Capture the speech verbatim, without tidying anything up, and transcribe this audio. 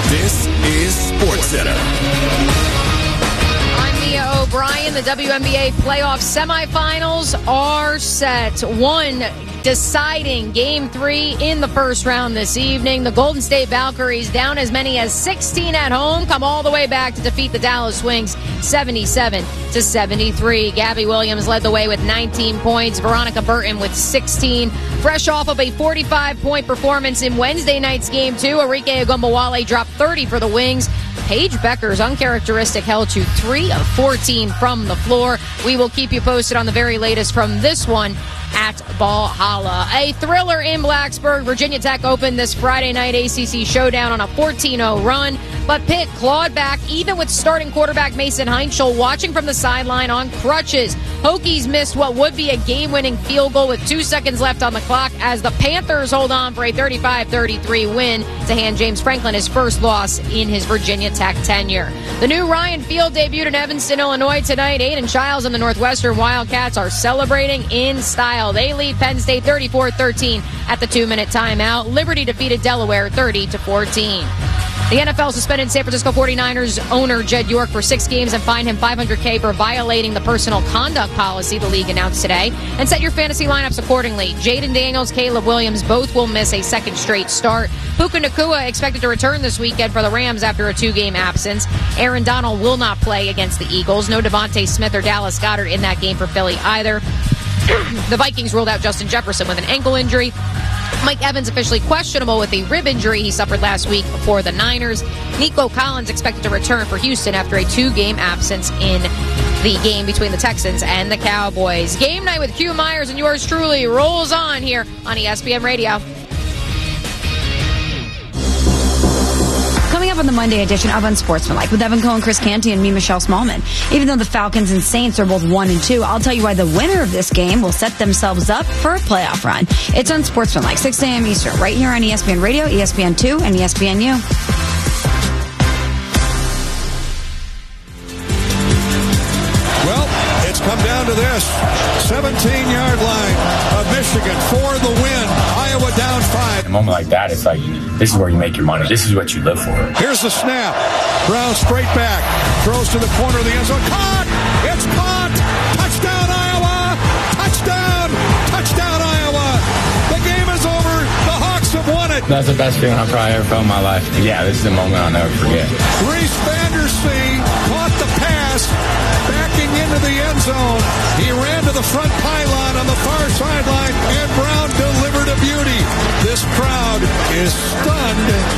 This is SportsCenter. I'm Mia O'Brien. The W N B A playoff semifinals are set. One deciding game three in the first round this evening. The Golden State Valkyries, down as many as sixteen at home, come all the way back to defeat the Dallas Wings seventy-seven to seventy-three. Gabby Williams led the way with nineteen points. Veronica Burton with sixteen. Fresh off of a forty-five point performance in Wednesday night's game two, Arike Ogunbowale dropped thirty for the Wings. Paige Becker's uncharacteristic held to three of fourteen from the floor. We will keep you posted on the very latest from this one at Valhalla. A thriller in Blacksburg. Virginia Tech opened this Friday night A C C showdown on a fourteen oh run, but Pitt clawed back even with starting quarterback Mason Heinschel watching from the sideline on crutches. Hokies missed what would be a game-winning field goal with two seconds left on the clock as the Panthers hold on for a thirty-five thirty-three win to hand James Franklin his first loss in his Virginia Tech tenure. The new Ryan Field debuted in Evanston, Illinois tonight. Aiden Childs and the Northwestern Wildcats are celebrating in style. They lead Penn State thirty-four thirteen at the two-minute timeout. Liberty defeated Delaware thirty to fourteen. The N F L suspended San Francisco forty-niners owner Jed York for six games and fined him five hundred thousand dollars for violating the personal conduct policy, the league announced today. And set your fantasy lineups accordingly. Jaden Daniels, Caleb Williams both will miss a second straight start. Puka Nacua expected to return this weekend for the Rams after a two-game absence. Aaron Donald will not play against the Eagles. No Devontae Smith or Dallas Goedert in that game for Philly either. The Vikings ruled out Justin Jefferson with an ankle injury. Mike Evans officially questionable with a rib injury he suffered last week for the Niners. Nico Collins expected to return for Houston after a two-game absence in the game between the Texans and the Cowboys. Game night with Q Myers and yours truly rolls on here on E S P N Radio. Coming up on the Monday edition of Unsportsmanlike with Evan Cohen, Chris Canty, and me, Michelle Smallman. Even though the Falcons and Saints are both one and two, I'll tell you why the winner of this game will set themselves up for a playoff run. It's Unsportsmanlike, six a.m. Eastern, right here on E S P N Radio, E S P N two, and E S P N U. Well, it's come down to this. seventeen-yard line of Michigan for the win. Iowa down five. A moment like that, it's like, this is where you make your money. This is what you live for. Here's the snap. Brown straight back. Throws to the corner of the end zone. Caught! It's caught! Touchdown, Iowa! Touchdown! Touchdown, Iowa! The game is over. The Hawks have won it. That's the best feeling I've probably ever felt in my life. Yeah, this is a moment I'll never forget. Reese Vandersteen caught the pass, backing into the end zone. He ran to the front pylon on the far sideline, and Brown delivered a beauty. This crowd is stunned.